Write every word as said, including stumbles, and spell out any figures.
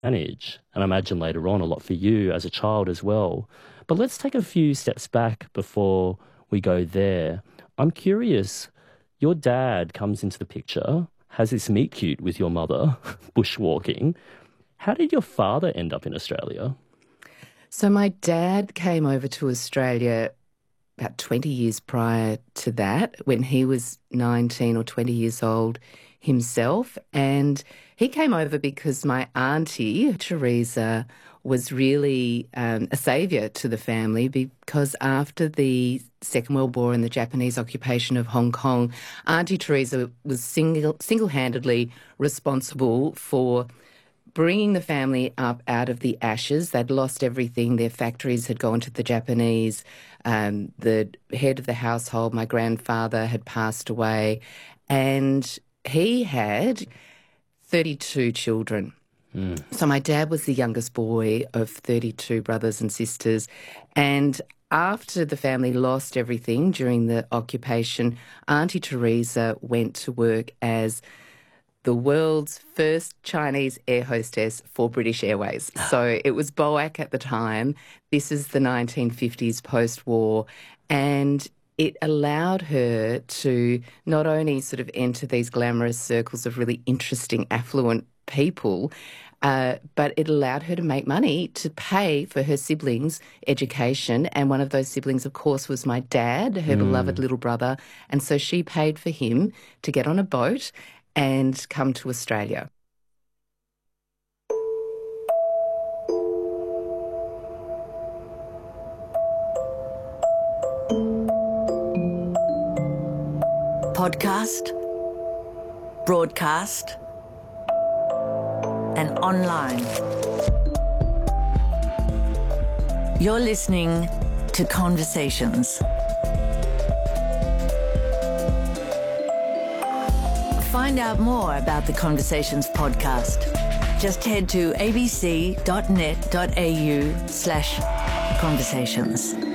manage, and I imagine later on a lot for you as a child as well. But let's take a few steps back before we go there. I'm curious, your dad comes into the picture, has this meet cute with your mother, bushwalking. How did your father end up in Australia? So my dad came over to Australia about twenty years prior to that, when he was nineteen or twenty years old himself. And he came over because my auntie, Teresa, was really um, a saviour to the family, because after the Second World War and the Japanese occupation of Hong Kong, Auntie Teresa was single, single-handedly responsible for bringing the family up out of the ashes. They'd lost everything. Their factories had gone to the Japanese. Um, the head of the household, my grandfather, had passed away. And he had thirty-two children. Mm. So my dad was the youngest boy of thirty-two brothers and sisters. And after the family lost everything during the occupation, Auntie Teresa went to work as the world's first Chinese air hostess for British Airways. So it was B O A C at the time. This is the nineteen fifties post-war. And it allowed her to not only sort of enter these glamorous circles of really interesting, affluent people, uh, but it allowed her to make money to pay for her siblings' education. And one of those siblings, of course, was my dad, her mm. beloved little brother. And so she paid for him to get on a boat and come to Australia. Podcast, broadcast, and online. You're listening to Conversations. Find out more about the Conversations podcast. Just head to abc.net.au slash conversations.